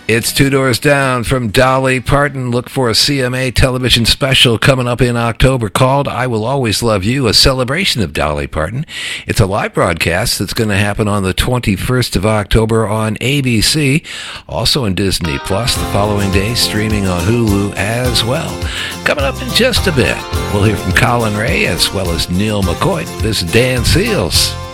It's Two Doors Down from Dolly Parton. Look for a CMA television special coming up in October called I Will Always Love You, a celebration of Dolly Parton. It's a live broadcast that's going to happen on the 21st of October on ABC, also on Disney Plus the following day, streaming on Hulu as well. Coming up in just a bit, we'll hear from Colin Ray as well as Neil McCoy. This is Dan Seals.